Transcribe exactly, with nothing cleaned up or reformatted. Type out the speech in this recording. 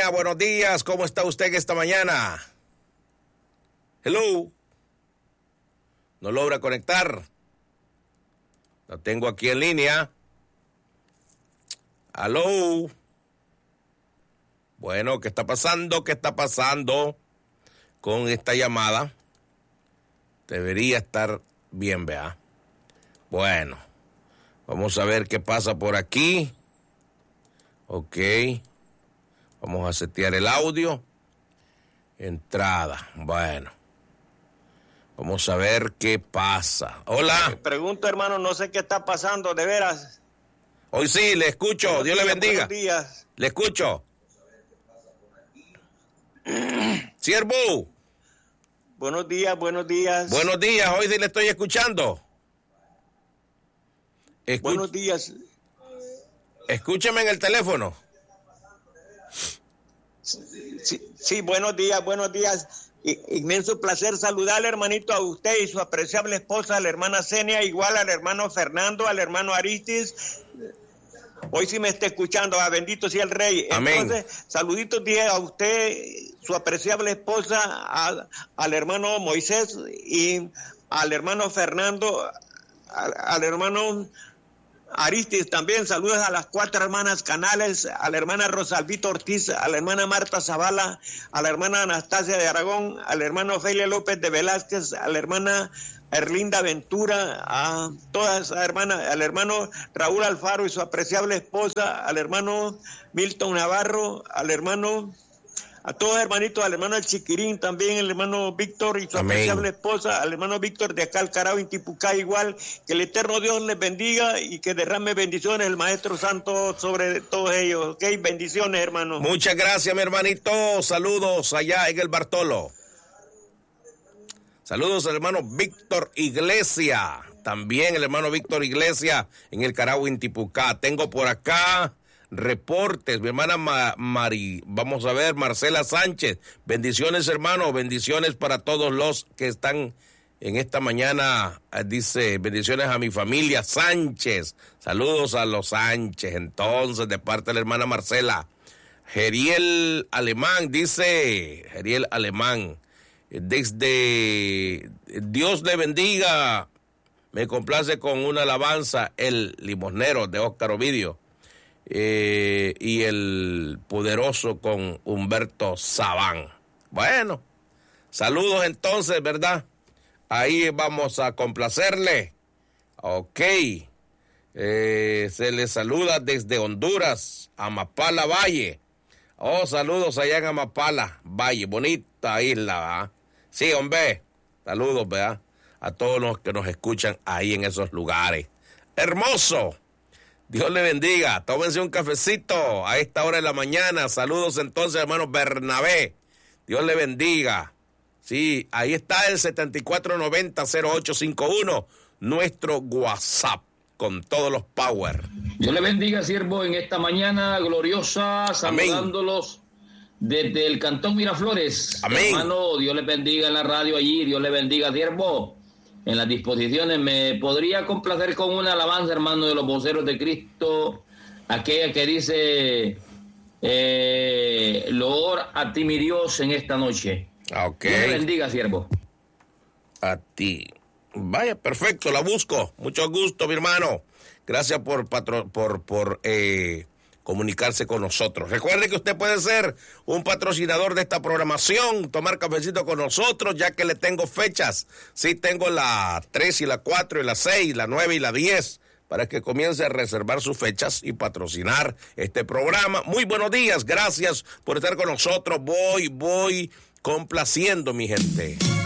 línea, buenos días, ¿cómo está usted esta mañana? Hello. No logra conectar. Lo tengo aquí en línea. Aló. Bueno, ¿qué está pasando? ¿Qué está pasando con esta llamada? Debería estar bien, vea. Bueno, vamos a ver qué pasa por aquí. Ok. Vamos a setear el audio. Entrada. Bueno. Vamos a ver qué pasa. Hola. Me pregunto, hermano, no sé qué está pasando, de veras. Hoy sí, le escucho. Buenos Dios días, le bendiga. Buenos días. Le escucho. Siervo. Buenos días, buenos días. Buenos días, hoy sí le estoy escuchando. Escuch- buenos días. Escúcheme en el teléfono. Sí, sí, buenos días, buenos días. Inmenso placer saludarle, hermanito, a usted y su apreciable esposa, a la hermana Zenia, igual al hermano Fernando, al hermano Aristis. Hoy sí me está escuchando, ah, bendito sea el Rey. Amén. Entonces, saluditos día a usted, su apreciable esposa, a, al hermano Moisés y al hermano Fernando, a, al hermano Aristis también. Saludos a las cuatro hermanas Canales, a la hermana Rosalvito Ortiz, a la hermana Marta Zavala, a la hermana Anastasia de Aragón, al hermano Ofelia López de Velázquez, a la hermana Erlinda Ventura, a todas las hermanas, al hermano Raúl Alfaro y su apreciable esposa, al hermano Milton Navarro, al hermano, a todos hermanitos, al hermano El Chiquirín también, el hermano Víctor y su Amén. apreciable esposa, al hermano Víctor de acá, Alcarao, Intipucá, igual, que el eterno Dios les bendiga y que derrame bendiciones el Maestro Santo sobre todos ellos, ¿ok? Bendiciones, hermano. Muchas gracias, mi hermanito. Saludos allá en el Bartolo. Saludos al hermano Víctor Iglesia. También el hermano Víctor Iglesia en el Carao, Intipucá. Tengo por acá reportes. Mi hermana Ma- Mari, vamos a ver, Marcela Sánchez. Bendiciones, hermano. Bendiciones para todos los que están en esta mañana. Dice, bendiciones a mi familia Sánchez. Saludos a los Sánchez, entonces, de parte de la hermana Marcela. Geriel Alemán, dice, Geriel Alemán. Desde Dios le bendiga, me complace con una alabanza, el limosnero de Óscar Ovidio, eh, y el poderoso con Humberto Sabán. Bueno, saludos entonces, ¿verdad? Ahí vamos a complacerle. Ok, eh, se le saluda desde Honduras, Amapala Valle. Oh, saludos allá en Amapala Valle, bonita isla, ¿verdad? Sí, hombre, saludos, ¿verdad? A todos los que nos escuchan ahí en esos lugares. Hermoso. Dios le bendiga. Tómense un cafecito a esta hora de la mañana. Saludos entonces, hermano Bernabé. Dios le bendiga. Sí, ahí está el setenta y cuatro noventa cero ocho cincuenta y uno, nuestro WhatsApp, con todos los power. Dios le bendiga, siervo, en esta mañana gloriosa, saludándolos desde el Cantón Miraflores. Amén. Hermano, Dios le bendiga en la radio allí, Dios le bendiga, siervo, en las disposiciones. ¿Me podría complacer con una alabanza, hermano, de los voceros de Cristo? Aquella que dice, eh, loor a ti, mi Dios, en esta noche. Ok. Dios le bendiga, siervo. A ti. Vaya, perfecto, la busco. Mucho gusto, mi hermano. Gracias por patro, por, por eh, comunicarse con nosotros. Recuerde que usted puede ser un patrocinador de esta programación, tomar cafecito con nosotros, ya que le tengo fechas. Sí, tengo la tres y la cuatro y la seis, la nueve y la diez, para que comience a reservar sus fechas y patrocinar este programa. Muy buenos días, gracias por estar con nosotros. Voy, voy complaciendo, mi gente.